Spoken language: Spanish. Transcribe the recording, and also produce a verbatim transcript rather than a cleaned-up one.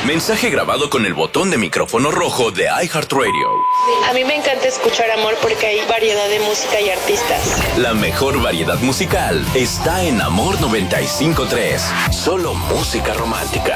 Mensaje grabado con el botón de micrófono rojo de iHeartRadio. A mí me encanta escuchar Amor porque hay variedad de música y artistas. La mejor variedad musical está en Amor noventa y cinco punto tres. Solo música romántica.